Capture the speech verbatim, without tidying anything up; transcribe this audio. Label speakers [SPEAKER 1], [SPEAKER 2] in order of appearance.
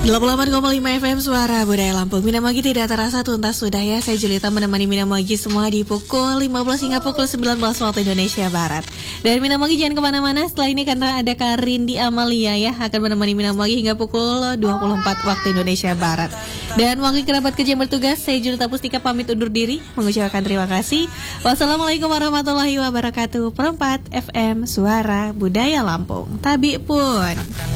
[SPEAKER 1] delapan puluh delapan koma lima F M Suara Budaya Lampung. Minamagi tidak terasa tuntas sudah ya. Saya Julita menemani Minamagi semua di pukul lima belas hingga pukul sembilan belas waktu Indonesia Barat. Dan Minamagi jangan kemana-mana. Setelah ini karena ada Karindi Amalia ya akan menemani Minamagi hingga pukul dua puluh empat waktu Indonesia Barat. Dan wakil kerabat kerja yang bertugas, saya Julita Pustika pamit undur diri mengucapkan terima kasih. Wassalamualaikum warahmatullahi wabarakatuh. Perempat F M Suara Budaya Lampung. Tabi pun.